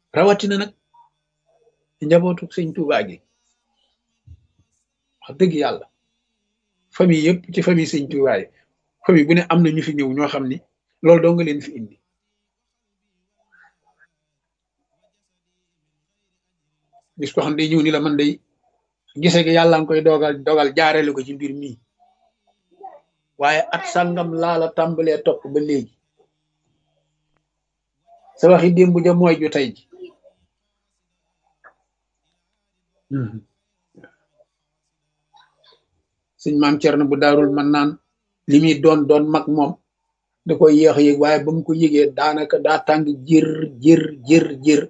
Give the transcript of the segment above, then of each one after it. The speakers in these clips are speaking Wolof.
rawatina nag njabootu sëñ Tuubaa gi wax dëgg yàlla famille yëpp ci famille sëñ Tuubaa yi famille bu ne am na ñu fi ñëw ñoo xam ni loolu doo nga leen fi indi gis ko xam day ñëw ni la man day gise gi yàlla nga koy dogal jaareelu ko ci mbir mii waaye at sàngam laa la tàmbalee topp ba léegi sa waxi démb ja mooy ju tey ji sëñ maam Cerno bu daarul man naan li muy doon mag moom da koy yéex a yëg waaye ba mu ko yëgee daanaka daa tàng jër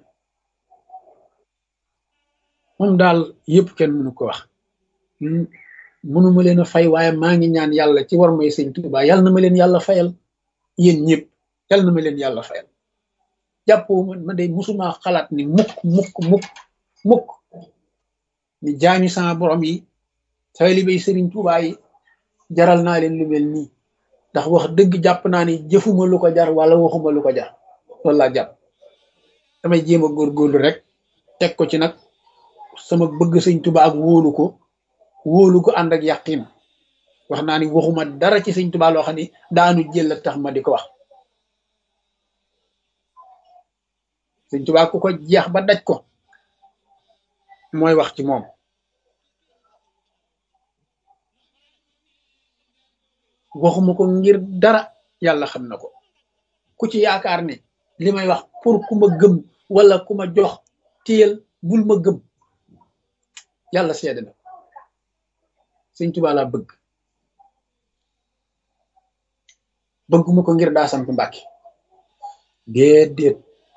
moom daal yëpp kenn mënu ko wax mënuma leen a fay waaye maa ngi ñaan yàlla ci war may sëñ Tuubaa yàlla na ma leen yàlla fayal yéen ñëpp yàlla na ma leen yàlla fayal jàppoo ma day musuma xalaat ni mukk ni jaami sama borom yi taalibe sëriñ Tuubaa yi jaral naa leen lu mel nii ndax wax dëgg jàpp naa ni jëfuma lu ko jar wala waxuma lu ko jar loolu laa jàpp damay jéem a góorgóorlu rek teg ko ci nag sama bëgg sëñ Tuubaa ak wóolu ko ànd ak yàqin wax naa ni waxuma dara ci sëñ Tuubaa loo xam ni daanu jël tax ma di ko wax sëñ Tuubaa ku ko jeex ba daj ko mooy wax ci moom waxuma ko ngir dara yàlla xam na ko ku ci yaakaar ne li may wax pour ku ma gëm wala ku ma jox téyel bul ma gëm yàlla seede na sëñ Tuubaa laa bëgguma ko ngir daa sant Mbàkke déedéet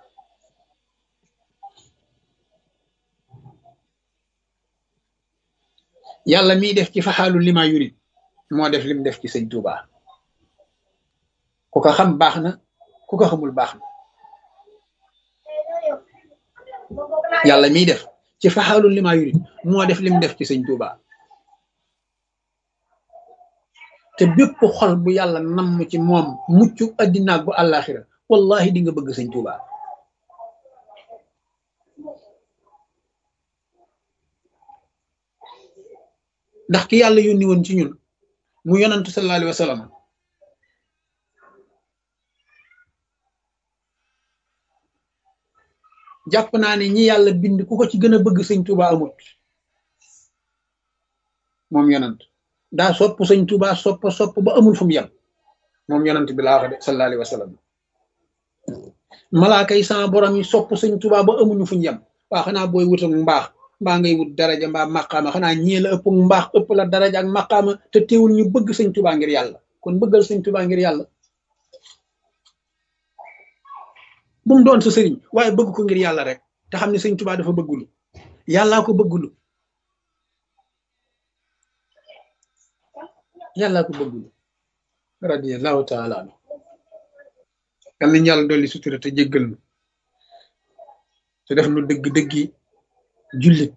yàlla miy def ci faxaalu li ma yurit moo def lim def ci sëñ Tuubaa ku ko xam baax na ku ko xamul baax na yàlla miy def ci faxaalu li ma yurit moo def lim def ci sëñ Tuubaa te bépp xol bu yàlla namm ci moom muccu addina ak bu àllaaxira wallahi di nga bëgg sëñ Tuubaa ndax ki yàlla yónni woon ci ñun mu yonantu sallallahu alayhi wa sallam jàpp naa ne ñi yàlla bind ku ko ci gën a bëgg sëñ Tuubaa amut moom yonant daa sopp sëñ Tuubaa sopp ba amul fu mu yem moom yonant bi laa wax de sallallahu alayhi wa sallam malaaka yi sama borom yi sopp sëñ Tuubaa ba amuñu fu ñu yem waa xanaa booy wutam mbaax mbaa ngay wut daraja mbaa maqaama xanaa ñii la ëpp mbaax ëpp la daraja ak maqaama te teewul ñu bëgg sëñ Tuubaa ngir yàlla kon bëggal sëñ Tuubaa ngir yàlla bu mu doon sa sëriñ waaye bëgg ko ngir yàlla rek te xam ne sëñ Tuubaa dafa bëggulu yàllaa ko bëggulu yàllaa ko bëggulu radiyallahu taala anu yal nañ yàlla dolli sutura te jéggal nu te def nu dëgg-dëggi jullit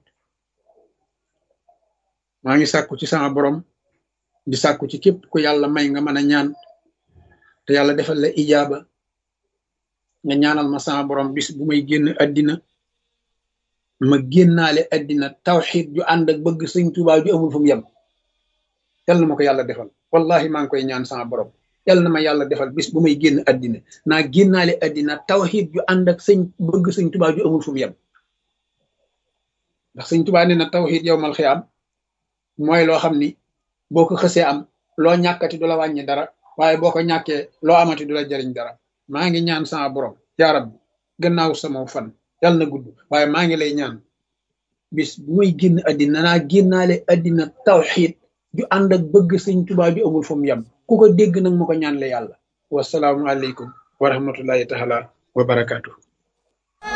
maa ngi sàkku ci sama borom di sàkku ci képp ku yàlla may nga mën a ñaan te yàlla defal la ijaaba nga ñaanal ma sama borom bis bu may génn àddina ma génnaale àddina tawxiid ju ànd ak bëgg sëñ Tuubaa ju amul fu mu yem yal na ma ko yàlla defal wallahi maa ngi koy ñaan sama borom yal na ma yàlla defal bis bu may génn àddina naa génnaale àddina tawxiid ju ànd ak bëgg sëñ Tuubaa ju amul fu mu yem ndax sëñ Tuubaa nee na tawxiid yowmal xiyaam mooy loo xam ni boo ko xësee am loo ñàkkati du la wàññi dara waaye boo ko ñàkkee loo amati du la jariñ dara maa ngi ñaan sama borom yaa rabbi gannaaw sama fan yàlla na gudd waaye maa ngi lay ñaan bis bu may génn àddina naa génnaale àddina tawxiid ju ànd ak bëgg sëñ Tuubaa ju amul fu mu yem ku ko dégg nag ma ko ñaan la yàlla wasalaamu aleykum wa rahmatullahi taala wa barakaatu